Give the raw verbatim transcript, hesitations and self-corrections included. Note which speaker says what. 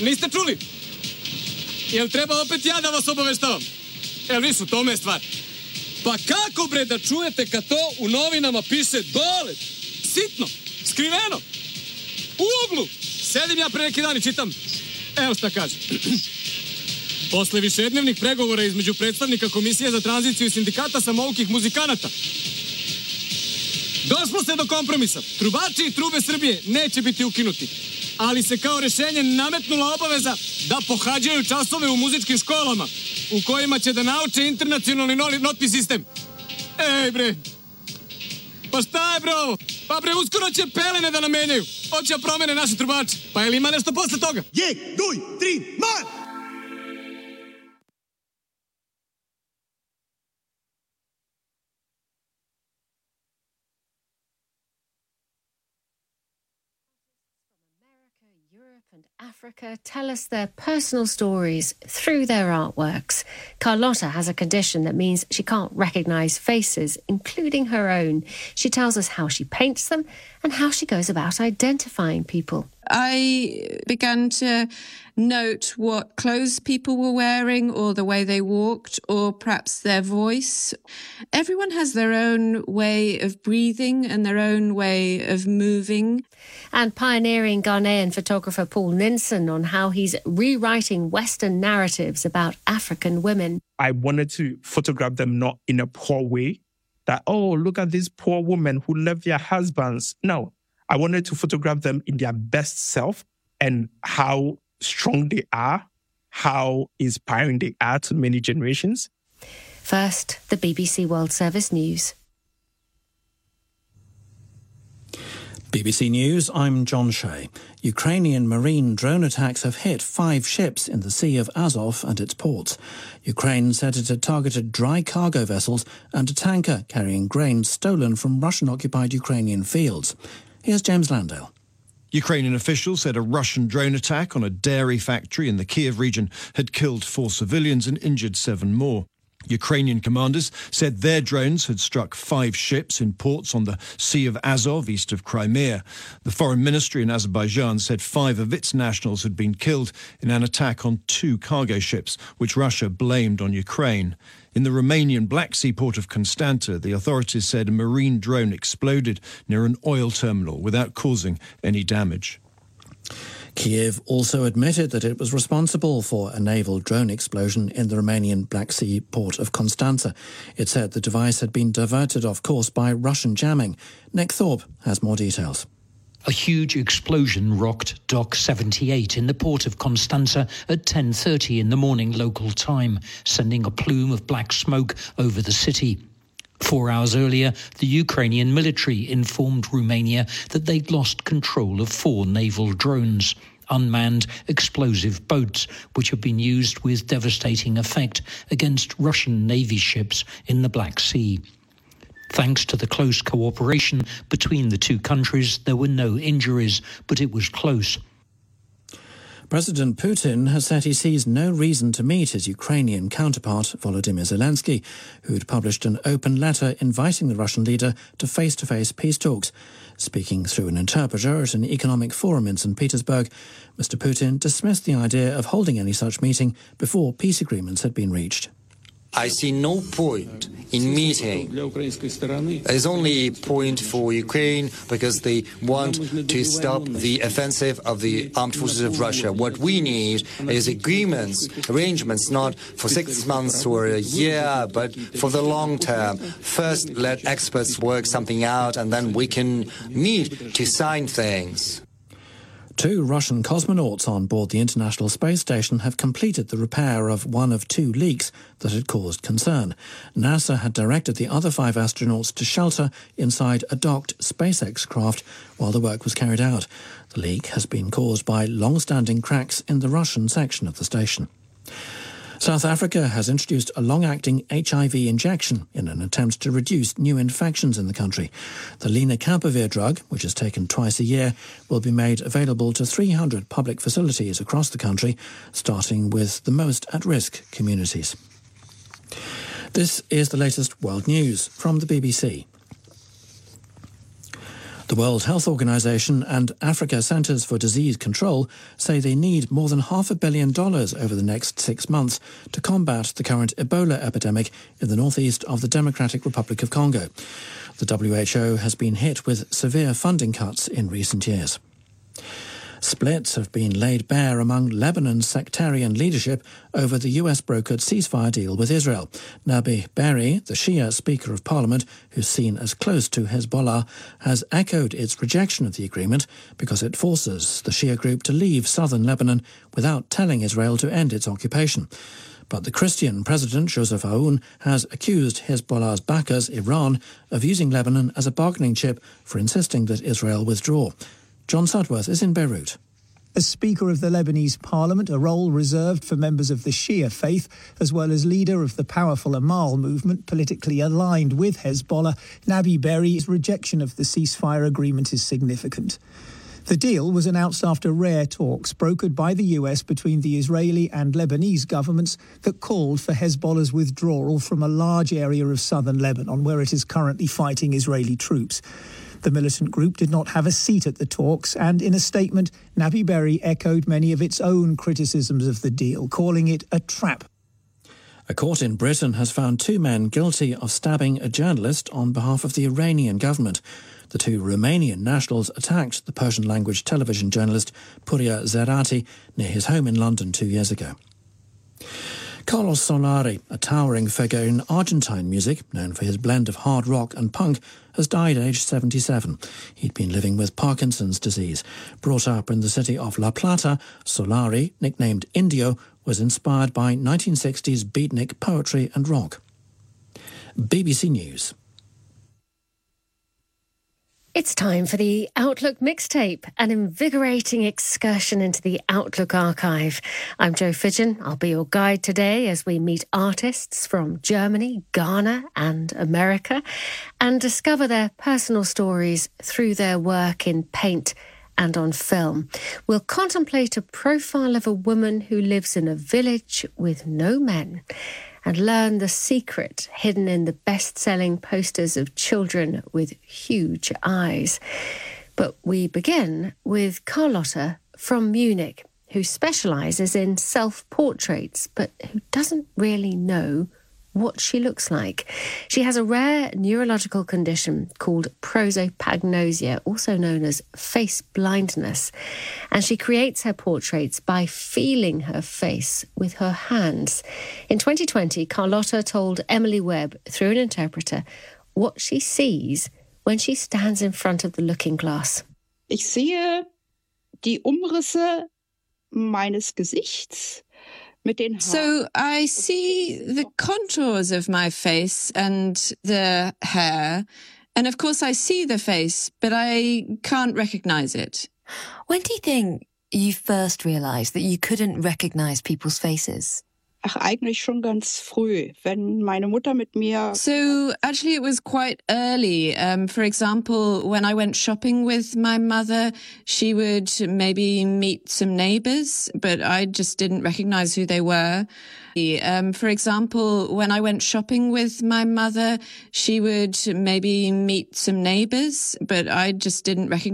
Speaker 1: Niste čuli? Jel treba opet ja da vas obaveštavam? Jel viš, u tome je stvar. Pa kako bre da čujete kad to u novinama piše dole? Sitno, skriveno, u uglu. Sedim ja pre neki dan i čitam. Evo šta kaže. Posle višednevnih pregovora između predstavnika Komisije za tranziciju i sindikata samoukih muzikanata, došlo se do kompromisa. Trubači i trube Srbije neće biti ukinuti, ali se kao rešenje nametnula obaveza da pohađaju časove u muzičkim školama u kojima će da nauče internacionalni notni sistem. Ej bre, pa šta je bre ovo? Pa bre, uskoro će pelene da nam menjaju. Hoće da promene naše trubače. Pa je li ima nešto posle toga?
Speaker 2: Je, duj, tri, mar!
Speaker 3: And Africa tell us their personal stories through their artworks. Carlotta has a condition that means she can't recognise faces, including her own. She tells us how she paints them and how she goes about identifying people.
Speaker 4: I began to note what clothes people were wearing or the way they walked or perhaps their voice. Everyone has their own way of breathing and their own way of moving.
Speaker 3: And pioneering Ghanaian photographer Paul Ninson on how he's rewriting Western narratives about African women.
Speaker 5: I wanted to photograph them not in a poor way, that, oh, look at these poor women who left their husbands. No, I wanted to photograph them in their best self and how strong they are, how inspiring they are to many generations.
Speaker 3: First, the B B C World Service News.
Speaker 6: B B C News, I'm John Shea. Ukrainian marine drone attacks have hit five ships in the Sea of Azov and its ports. Ukraine said it had targeted dry cargo vessels and a tanker carrying grain stolen from Russian-occupied Ukrainian fields. Here's James Landale.
Speaker 7: Ukrainian officials said a Russian drone attack on a dairy factory in the Kiev region had killed four civilians and injured seven more. Ukrainian commanders said their drones had struck five ships in ports on the Sea of Azov, east of Crimea. The foreign ministry in Azerbaijan said five of its nationals had been killed in an attack on two cargo ships, which Russia blamed on Ukraine. In the Romanian Black Sea port of Constanta, the authorities said a marine drone exploded near an oil terminal without causing any damage.
Speaker 6: Kiev also admitted that it was responsible for a naval drone explosion in the Romanian Black Sea port of Constanța. It said the device had been diverted off course by Russian jamming. Nick Thorpe has more details.
Speaker 8: A huge explosion rocked Dock seventy-eight in the port of Constanța at ten thirty in the morning local time, sending a plume of black smoke over the city. Four hours earlier, the Ukrainian military informed Romania that they'd lost control of four naval drones, unmanned explosive boats, which have been used with devastating effect against Russian Navy ships in the Black Sea. Thanks to the close cooperation between the two countries, there were no injuries, but it was close.
Speaker 6: President Putin has said he sees no reason to meet his Ukrainian counterpart, Volodymyr Zelensky, who'd published an open letter inviting the Russian leader to face-to-face peace talks. Speaking through an interpreter at an economic forum in Saint Petersburg, Mister Putin dismissed the idea of holding any such meeting before peace agreements had been reached.
Speaker 9: I see no point in meeting. There's only a point for Ukraine because they want to stop the offensive of the armed forces of Russia. What we need is agreements, arrangements, not for six months or a year, but for the long term. First, let experts work something out, and then we can meet to sign things.
Speaker 6: Two Russian cosmonauts on board the International Space Station have completed the repair of one of two leaks that had caused concern. NASA had directed the other five astronauts to shelter inside a docked SpaceX craft while the work was carried out. The leak has been caused by long-standing cracks in the Russian section of the station. South Africa has introduced a long-acting H I V injection in an attempt to reduce new infections in the country. The lenacapavir drug, which is taken twice a year, will be made available to three hundred public facilities across the country, starting with the most at-risk communities. This is the latest world news from the B B C. The World Health Organization and Africa Centers for Disease Control say they need more than half a billion dollars over the next six months to combat the current Ebola epidemic in the northeast of the Democratic Republic of Congo. The W H O has been hit with severe funding cuts in recent years. Splits have been laid bare among Lebanon's sectarian leadership over the U S-brokered ceasefire deal with Israel. Nabi Berri, the Shia Speaker of Parliament, who's seen as close to Hezbollah, has echoed its rejection of the agreement because it forces the Shia group to leave southern Lebanon without telling Israel to end its occupation. But the Christian President, Joseph Aoun, has accused Hezbollah's backers, Iran, of using Lebanon as a bargaining chip for insisting that Israel withdraw. John Sudworth is in Beirut.
Speaker 10: As Speaker of the Lebanese Parliament, a role reserved for members of the Shia faith, as well as leader of the powerful Amal movement, politically aligned with Hezbollah, Nabi Berri's rejection of the ceasefire agreement is significant. The deal was announced after rare talks brokered by the U S between the Israeli and Lebanese governments that called for Hezbollah's withdrawal from a large area of southern Lebanon, where it is currently fighting Israeli troops. The militant group did not have a seat at the talks, and in a statement, Nabi Berri echoed many of its own criticisms of the deal, calling it a trap.
Speaker 6: A court in Britain has found two men guilty of stabbing a journalist on behalf of the Iranian government. The two Romanian nationals attacked the Persian-language television journalist Puria Zerati near his home in London two years ago. Carlos Solari, a towering figure in Argentine music, known for his blend of hard rock and punk, has died aged seventy-seven. He'd been living with Parkinson's disease. Brought up in the city of La Plata, Solari, nicknamed Indio, was inspired by nineteen sixties beatnik poetry and rock. B B C News.
Speaker 3: It's time for the Outlook Mixtape, an invigorating excursion into the Outlook archive. I'm Jo Fidgen. I'll be your guide today as we meet artists from Germany, Ghana and America and discover their personal stories through their work in paint and on film. We'll contemplate a profile of a woman who lives in a village with no men and learn the secret hidden in the best-selling posters of children with huge eyes. But we begin with Carlotta from Munich, who specialises in self-portraits, but who doesn't really know what she looks like. She has a rare neurological condition called prosopagnosia, also known as face blindness, and she creates her portraits by feeling her face with her hands. In twenty twenty, Carlotta told Emily Webb, through an interpreter, what she sees when she stands in front of the looking glass.
Speaker 11: Ich sehe die Umrisse meines Gesichts.
Speaker 4: So I see the contours of my face and the hair, and of course I see the face, but I can't recognise it.
Speaker 12: When do you think you first realised that you couldn't recognise people's faces?
Speaker 11: Ach, eigentlich schon ganz früh, wenn meine Mutter mit mir...
Speaker 4: So actually it was quite early. Um, for example, when I went shopping with my mother, she would maybe meet some neighbours, but I just didn't recognise who they were. Um, for example, when I went shopping with my mother, she would maybe meet some neighbours, but I just didn't recognise